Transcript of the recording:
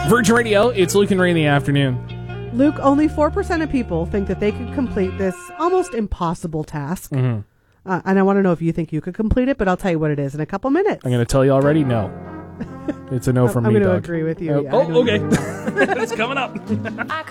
Virgin Radio, it's Luke and Ray in the afternoon. Luke, only 4% of people think that they could complete this almost impossible task. Mm-hmm. And I want to know if you think you could complete it, but I'll tell you what it is in a couple minutes. I'm going to tell you already, no. It's a no from me, I'm dog. going to agree with you. Okay. It's coming up.